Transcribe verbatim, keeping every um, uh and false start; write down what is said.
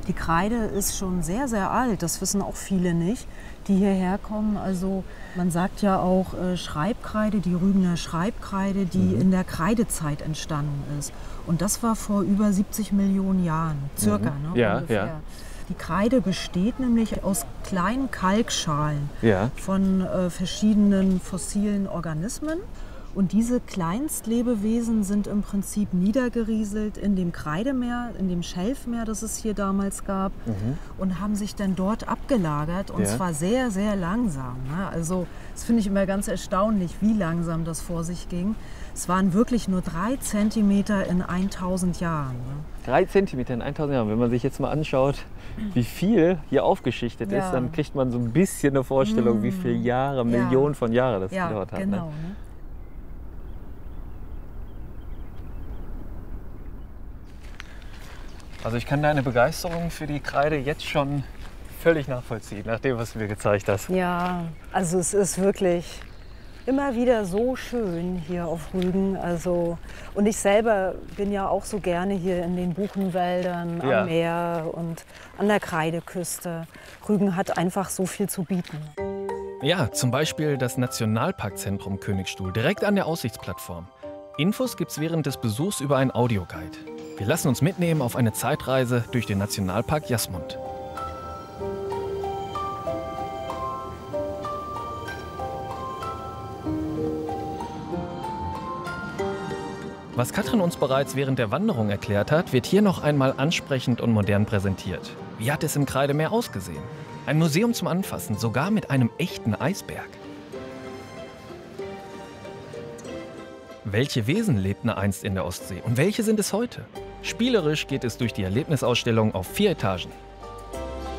Die Kreide ist schon sehr, sehr alt. Das wissen auch viele nicht, die hierher kommen. Also man sagt ja auch äh, Schreibkreide, die Rügener Schreibkreide, die mhm. in der Kreidezeit entstanden ist. Und das war vor über siebzig Millionen Jahren, circa, mhm. ne, ja, ungefähr. Ja. Die Kreide besteht nämlich aus kleinen Kalkschalen ja. von äh, verschiedenen fossilen Organismen. Und diese Kleinstlebewesen sind im Prinzip niedergerieselt in dem Kreidemeer, in dem Schelfmeer, das es hier damals gab, mhm. und haben sich dann dort abgelagert, und ja. zwar sehr, sehr langsam. Ne? Also das finde ich immer ganz erstaunlich, wie langsam das vor sich ging. Es waren wirklich nur drei Zentimeter in tausend Jahren. Ne? Drei Zentimeter in tausend Jahren. Wenn man sich jetzt mal anschaut, wie viel hier aufgeschichtet ja. ist, dann kriegt man so ein bisschen eine Vorstellung, mm. wie viele Jahre, ja. Millionen von Jahren das ja, gedauert hat. Genau, ne? Ne? Also ich kann deine Begeisterung für die Kreide jetzt schon völlig nachvollziehen, nach dem, was du mir gezeigt hast. Ja, also es ist wirklich immer wieder so schön hier auf Rügen. Also, und ich selber bin ja auch so gerne hier in den Buchenwäldern, am ja. Meer und an der Kreideküste. Rügen hat einfach so viel zu bieten. Ja, zum Beispiel das Nationalparkzentrum Königstuhl, direkt an der Aussichtsplattform. Infos gibt's während des Besuchs über einen Audioguide. Wir lassen uns mitnehmen auf eine Zeitreise durch den Nationalpark Jasmund. Was Katrin uns bereits während der Wanderung erklärt hat, wird hier noch einmal ansprechend und modern präsentiert. Wie hat es im Kreidemeer ausgesehen? Ein Museum zum Anfassen, sogar mit einem echten Eisberg. Welche Wesen lebten einst in der Ostsee und welche sind es heute? Spielerisch geht es durch die Erlebnisausstellung auf vier Etagen.